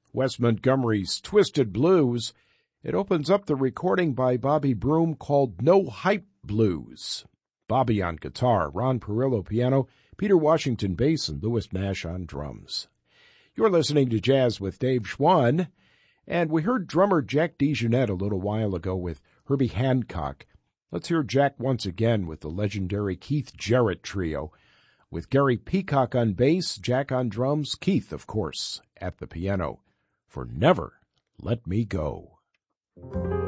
Wes Montgomery's Twisted Blues. It opens up the recording by Bobby Broom called No Hype Blues. Bobby on guitar, Ron Perillo piano, Peter Washington bass, and Louis Nash on drums. You're listening to Jazz with Dave Schwann, and we heard drummer Jack DeJohnette a little while ago with Herbie Hancock. Let's hear Jack once again with the legendary Keith Jarrett Trio, with Gary Peacock on bass, Jack on drums, Keith, of course, at the piano, for Never Let Me Go.